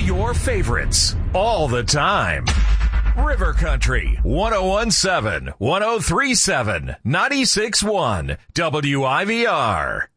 your favorites, all the time. River Country, 1017, 1037, 96.1, WIVR.